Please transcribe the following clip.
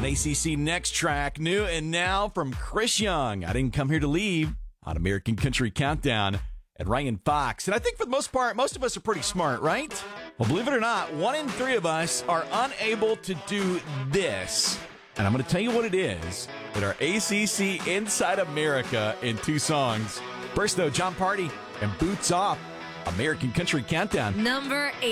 An ACC Next track, new and now from Chris Young. I Didn't Come Here to Leave on American Country Countdown and Ryan Fox. And I think for the most part, most of us are pretty smart, right? Well, believe it or not, 1 in 3 of us are unable to do this. And I'm going to tell you what it is in our ACC Inside America in 2 songs. First, though, John Party and Boots Off, American Country Countdown. Number 8.